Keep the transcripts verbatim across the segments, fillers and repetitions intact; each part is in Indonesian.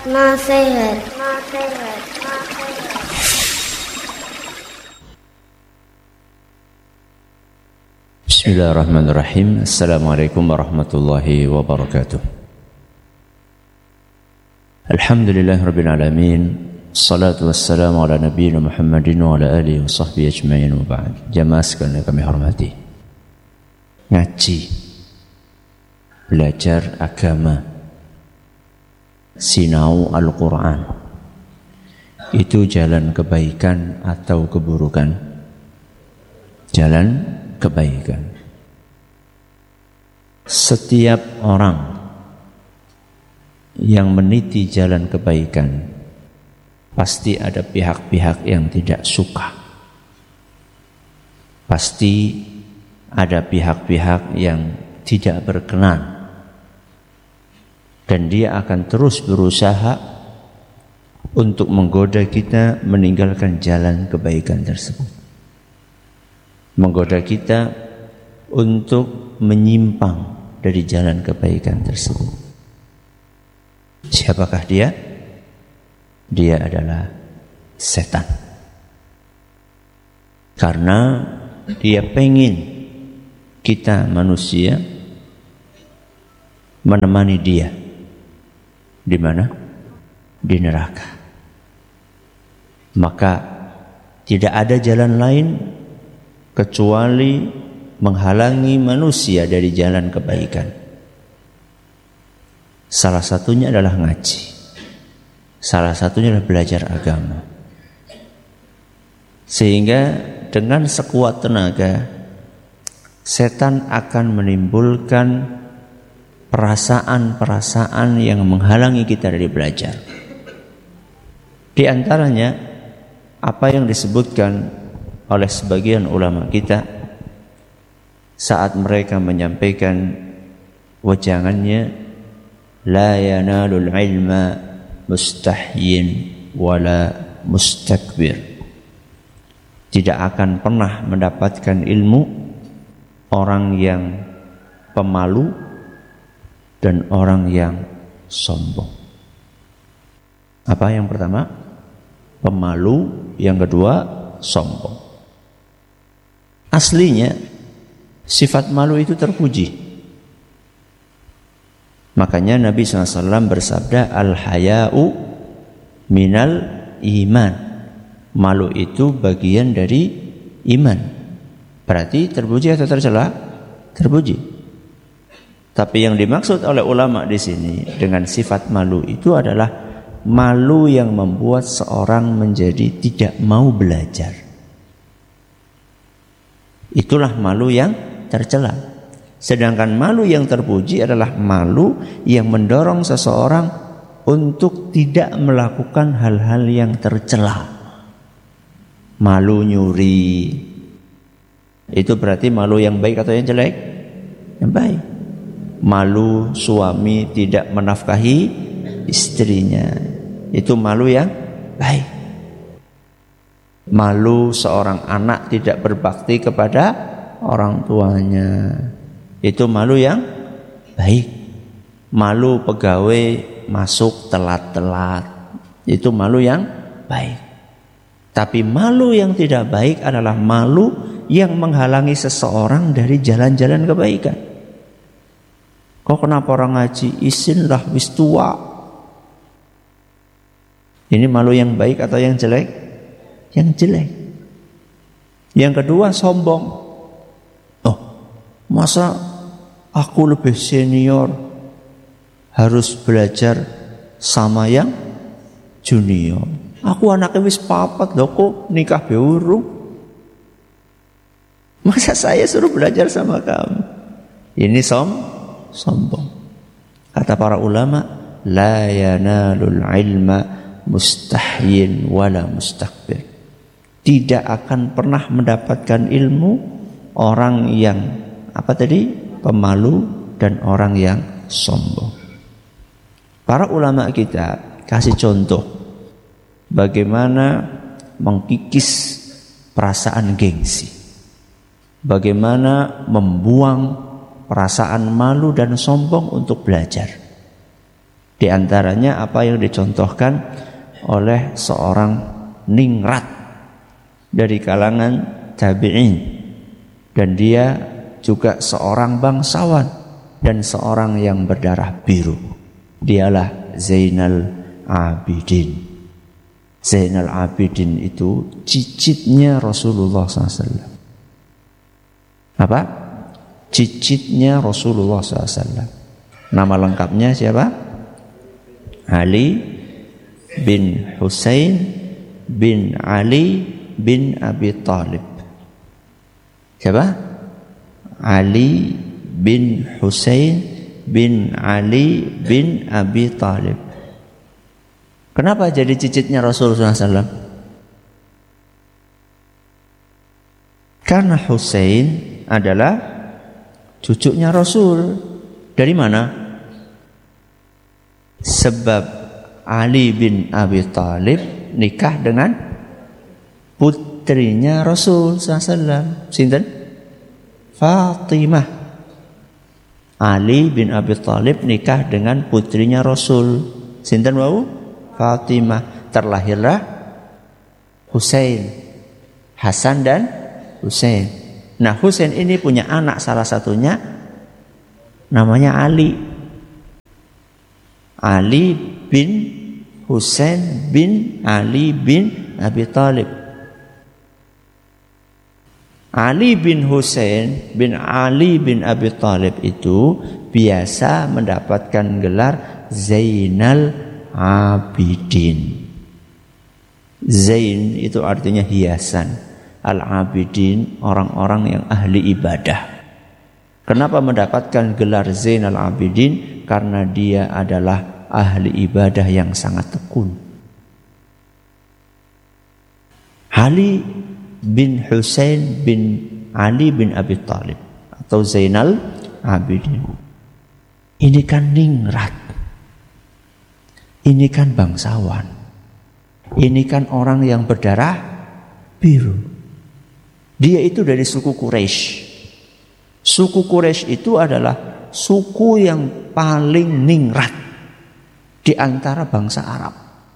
Nasihat, nasihat, nasihat. Bismillahirrahmanirrahim. Assalamualaikum warahmatullahi wabarakatuh. Alhamdulillahirabbil alamin. Salatu wassalamu ala nabiyyina Muhammadin wa ala alihi wa sahbihi ajma'in wa ba'd. Jamaah sekalian kami hormati. Ngaji, belajar agama, sinau Al-Quran, itu jalan kebaikan atau keburukan? Jalan kebaikan. Setiap orang yang meniti jalan kebaikan, pasti ada pihak-pihak yang tidak suka. Pasti ada pihak-pihak yang tidak berkenan. Dan dia akan terus berusaha untuk menggoda kita meninggalkan jalan kebaikan tersebut. Menggoda kita untuk menyimpang dari jalan kebaikan tersebut. Siapakah dia? Dia adalah setan. Karena dia pengen kita manusia menemani dia. Di mana? Di neraka. Maka tidak ada jalan lain kecuali menghalangi manusia dari jalan kebaikan. Salah satunya adalah ngaji. Salah satunya adalah belajar agama. Sehingga dengan sekuat tenaga, setan akan menimbulkan perasaan-perasaan yang menghalangi kita dari belajar. Di antaranya apa yang disebutkan oleh sebagian ulama kita saat mereka menyampaikan wajangannya, la yanalul ilma mustahyin wala mustakbir. Tidak akan pernah mendapatkan ilmu orang yang pemalu dan orang yang sombong. Apa yang pertama? Pemalu. Yang kedua, sombong. Aslinya sifat malu itu terpuji. Makanya Nabi shallallahu alaihi wasallam bersabda, al-haya'u minal iman. Malu itu bagian dari iman. Berarti terpuji atau tercela? Terpuji. Tapi yang dimaksud oleh ulama di sini dengan sifat malu itu adalah malu yang membuat seorang menjadi tidak mau belajar. Itulah malu yang tercela. Sedangkan malu yang terpuji adalah malu yang mendorong seseorang untuk tidak melakukan hal-hal yang tercela. Malu nyuri, itu berarti malu yang baik atau yang jelek? Yang baik. Malu suami tidak menafkahi istrinya, itu malu yang baik. Malu seorang anak tidak berbakti kepada orang tuanya, itu malu yang baik. Malu pegawai masuk telat-telat, itu malu yang baik. Tapi malu yang tidak baik adalah malu yang menghalangi seseorang dari jalan-jalan kebaikan. Kok kenapa orang ngaji? Isin lah, wis tua. Ini malu yang baik atau yang jelek? Yang jelek. Yang kedua, sombong. Oh, masa aku lebih senior harus belajar sama yang junior? Aku anaknya wis papat loh, kok nikah beurung. Masa saya suruh belajar sama kamu? Ini som sombong. Kata para ulama, la yanalul ilma mustahyin wala mustakbir. Tidak akan pernah mendapatkan ilmu orang yang apa tadi? Pemalu dan orang yang sombong. Para ulama kita kasih contoh bagaimana mengkikis perasaan gengsi. Bagaimana membuang perasaan malu dan sombong untuk belajar. Di antaranya apa yang dicontohkan oleh seorang ningrat dari kalangan tabi'in, dan dia juga seorang bangsawan dan seorang yang berdarah biru. Dialah Zainal Abidin. Zainal Abidin itu cicitnya Rasulullah shallallahu alaihi wasallam. Apa? Cicitnya Rasulullah shallallahu alaihi wasallam. Nama lengkapnya siapa? Ali bin Husain bin Ali bin Abi Thalib. Siapa? Ali bin Husain bin Ali bin Abi Thalib. Kenapa jadi cicitnya Rasulullah shallallahu alaihi wasallam? Karena Husain adalah cucunya Rasul. Dari mana? Sebab Ali bin Abi Thalib nikah dengan putrinya Rasul shallallahu alaihi wasallam. Sinten? Fatimah. Ali bin Abi Thalib nikah dengan putrinya Rasul. Sinten wau? Fatimah. Terlahirlah Husain, Hasan dan Husain. Nah, Husain ini punya anak, salah satunya namanya Ali. Ali bin Husain bin Ali bin Abi Thalib. Ali bin Husain bin Ali bin Abi Thalib itu biasa mendapatkan gelar Zainal Abidin. Zain itu artinya hiasan. Al-Abidin orang-orang yang ahli ibadah. Kenapa mendapatkan gelar Zainal Abidin? Karena dia adalah ahli ibadah yang sangat tekun. Ali bin Husain bin Ali bin Abi Thalib atau Zainal Abidin. Ini kan ningrat. Ini kan bangsawan. Ini kan orang yang berdarah biru. Dia itu dari suku Quraisy. Suku Quraisy itu adalah suku yang paling ningrat di antara bangsa Arab.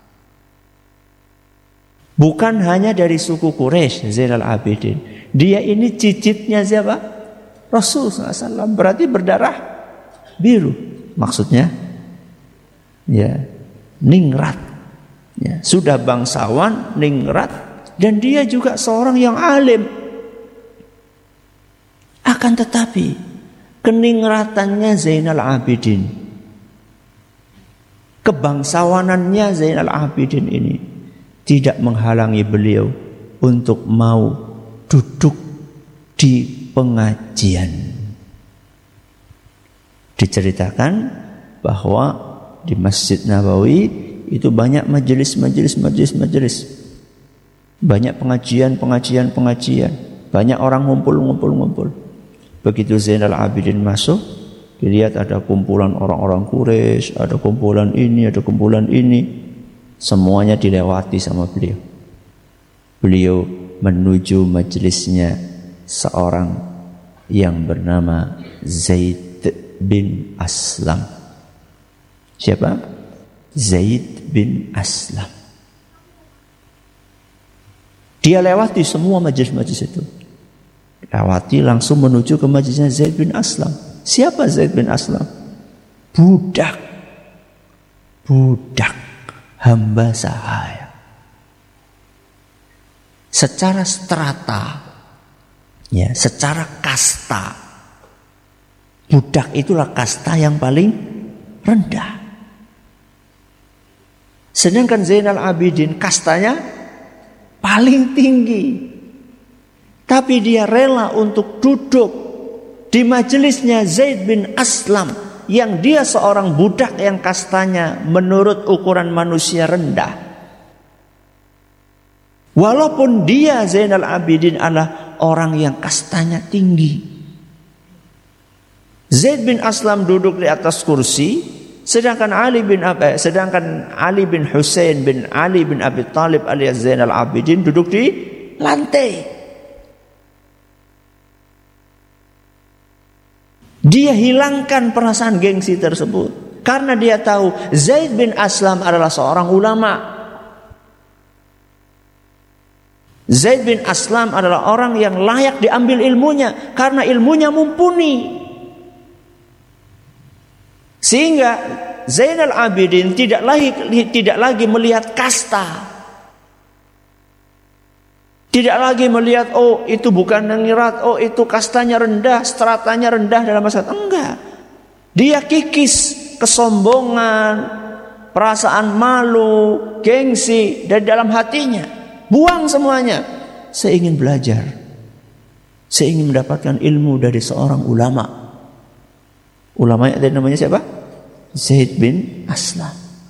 Bukan hanya dari suku Quraisy, Zainal Abidin. Dia ini cicitnya siapa? Rasul shallallahu alaihi wasallam. Berarti berdarah biru. Maksudnya, ya, ningrat. Ya, sudah bangsawan, ningrat, dan dia juga seorang yang alim. Akan tetapi keningratannya Zainal Abidin, kebangsawanannya Zainal Abidin ini tidak menghalangi beliau untuk mau duduk di pengajian. Diceritakan bahwa di Masjid Nabawi itu banyak majelis-majelis majelis-majelis. Banyak pengajian, pengajian, pengajian. Banyak orang ngumpul-ngumpul-ngumpul. Begitu Zainal Abidin masuk, dilihat ada kumpulan orang-orang Quraisy, ada kumpulan ini, ada kumpulan ini. Semuanya dilewati sama beliau. Beliau menuju majelisnya seorang yang bernama Zaid bin Aslam. Siapa? Zaid bin Aslam. Dia lewati semua majelis-majelis itu. Lewati langsung menuju ke majelisnya Zaid bin Aslam. Siapa Zaid bin Aslam? Budak. Budak. Hamba sahaya. Secara strata, ya, secara kasta, budak itulah kasta yang paling rendah. Sedangkan Zainal Abidin kastanya paling tinggi. Tapi dia rela untuk duduk di majelisnya Zaid bin Aslam, yang dia seorang budak yang kastanya menurut ukuran manusia rendah. Walaupun dia Zainal Abidin adalah orang yang kastanya tinggi. Zaid bin Aslam duduk di atas kursi, sedangkan Ali bin Abi, sedangkan Ali bin Husain bin Ali bin Abi Thalib alias Zainal Abidin duduk di lantai. Dia hilangkan perasaan gengsi tersebut. Karena dia tahu Zaid bin Aslam adalah seorang ulama. Zaid bin Aslam adalah orang yang layak diambil ilmunya karena ilmunya mumpuni. Sehingga Zainal Abidin tidak lagi tidak lagi melihat kasta. Tidak lagi melihat oh itu bukan ngirat, oh itu kastanya rendah, stratanya rendah dalam masyarakat. Enggak. Dia kikis kesombongan, perasaan malu, gengsi dari dalam hatinya. Buang semuanya. Saya ingin belajar. Saya ingin mendapatkan ilmu dari seorang ulama. Ulama yang namanya siapa? Zaid bin Aslam.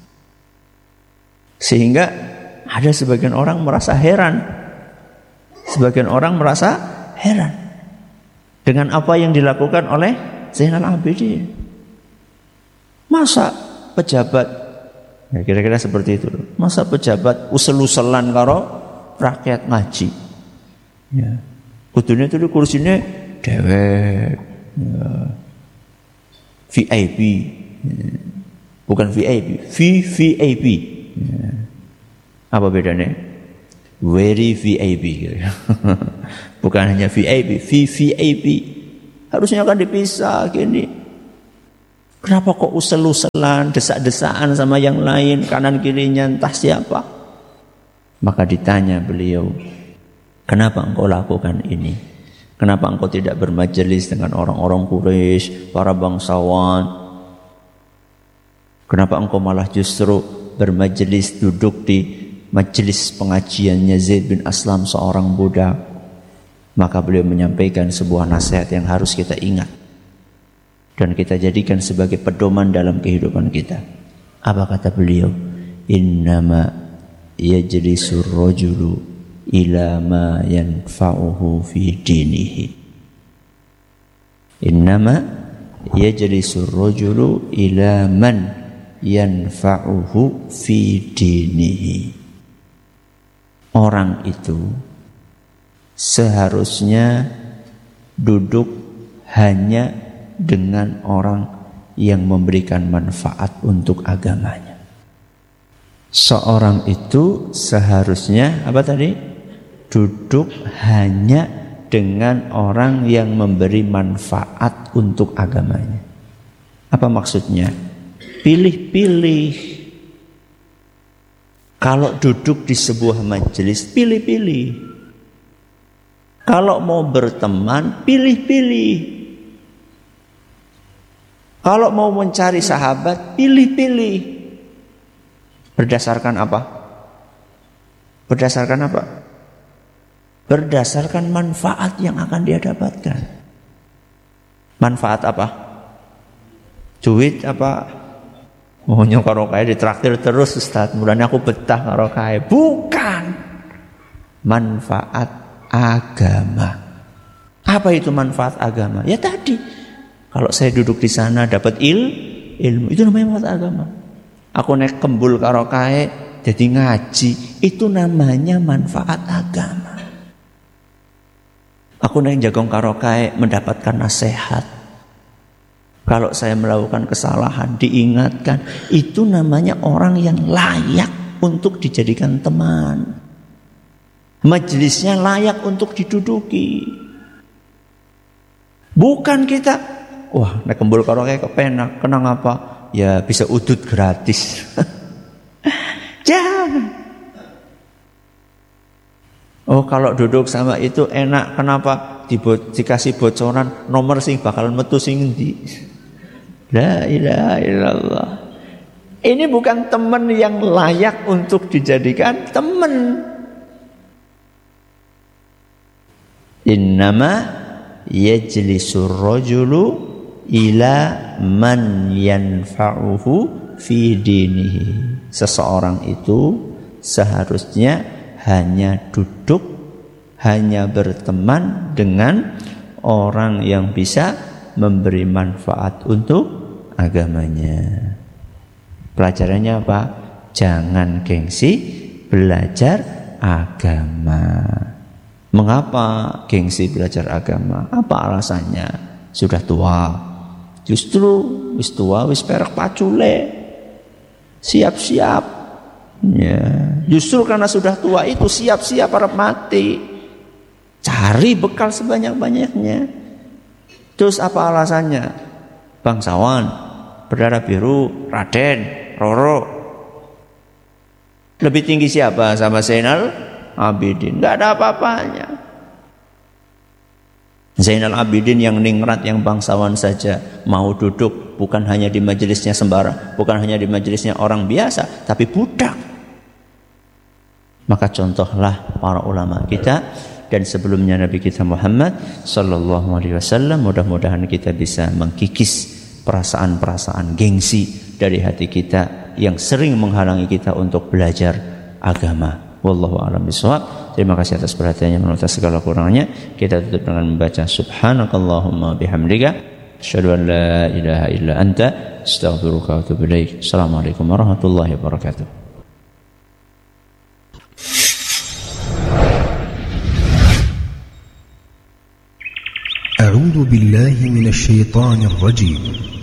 Sehingga ada sebagian orang merasa heran. Sebagian orang merasa heran dengan apa yang dilakukan oleh Zainal Abidin. Masa pejabat, ya kira-kira seperti itu. Masa pejabat usel-uselan karo rakyat ngaji. Ya. Kudune itu kursinya dewek, ya. V I P, ya. Bukan V I P, V V I P. Ya. Apa bedanya? Very V I P. Bukan hanya V I P, V V I P. Harusnya kan dipisah gini. Kenapa kok usel-uselan, desak-desaan sama yang lain, kanan kirinya entah siapa? Maka ditanya beliau, kenapa engkau lakukan ini? Kenapa engkau tidak bermajelis dengan orang-orang Quraisy, para bangsawan? Kenapa engkau malah justru bermajelis duduk di majelis pengajiannya Zaid bin Aslam seorang budak? Maka beliau menyampaikan sebuah nasihat yang harus kita ingat dan kita jadikan sebagai pedoman dalam kehidupan kita. Apa kata beliau? Innama yajlisur rajulu ila ma yanfa'uhu fi dinihi. Innama yajlisur rajulu ila man yanfa'uhu fi dinihi. Orang itu seharusnya duduk hanya dengan orang yang memberikan manfaat untuk agamanya. Seorang itu seharusnya apa tadi? Duduk hanya dengan orang yang memberi manfaat untuk agamanya. Apa maksudnya? Pilih-pilih. Kalau duduk di sebuah majelis, pilih-pilih. Kalau mau berteman, pilih-pilih. Kalau mau mencari sahabat, pilih-pilih. Berdasarkan apa? Berdasarkan apa? Berdasarkan manfaat yang akan dia dapatkan. Manfaat apa? Duit apa? Maunya karo kae ditraktir terus Ustaz, mulane aku betah karo kae. Bukan. Manfaat agama. Apa itu manfaat agama? Ya tadi. Kalau saya duduk di sana dapat il, ilmu, itu namanya manfaat agama. Aku naik kembul karo kae jadi ngaji, itu namanya manfaat agama. Aku naik jagong karo kae mendapatkan nasihat. Kalau saya melakukan kesalahan diingatkan, itu namanya orang yang layak untuk dijadikan teman. Majelisnya layak untuk diduduki. Bukan kita, wah, nek kembul karo kae kepenak, kenang apa? Ya bisa udut gratis. Jangan. Oh, kalau duduk sama itu enak, kenapa? Dibot, dikasih bocoran nomor sing bakal metu sing endi. La ilaha illallah. Ini bukan teman yang layak untuk dijadikan teman. Innama yajlisur rajulu ila man yanfa'uhu fi dinihi. Seseorang itu seharusnya hanya duduk, hanya berteman dengan orang yang bisa memberi manfaat untuk agamanya. Pelajarannya apa? Jangan gengsi belajar agama. Mengapa gengsi belajar agama? Apa alasannya? Sudah tua, Justru wis tua wis perek pacule. Siap-siap. Ya, justru karena sudah tua itu siap-siap arep mati. Cari bekal sebanyak-banyaknya. Terus apa alasannya? Bangsawan, berdarah biru, Raden, Roro. Lebih tinggi siapa sama Zainal Abidin? Enggak ada apa-apanya. Zainal Abidin yang ningrat, yang bangsawan saja mau duduk bukan hanya di majelisnya sembarang, bukan hanya di majelisnya orang biasa, tapi budak. Maka contohlah para ulama kita dan sebelumnya Nabi kita Muhammad sallallahu alaihi wasallam. Mudah-mudahan kita bisa mengkikis perasaan-perasaan gengsi dari hati kita yang sering menghalangi kita untuk belajar agama. Wallahu a'lam bishawab. Terima kasih atas perhatiannya, menurut segala kurangnya. Kita tutup dengan membaca subhanakallahumma bihamdika asyhadu an la ilaha illa anta astaghfiruka wa atubu ilaik. Assalamualaikum warahmatullahi wabarakatuh. أعوذ بالله من الشيطان الرجيم